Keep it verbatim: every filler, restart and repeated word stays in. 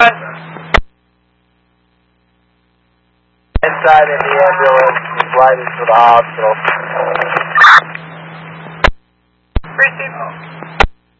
one. Inside in the ambulance, riding to the hospital. Receive.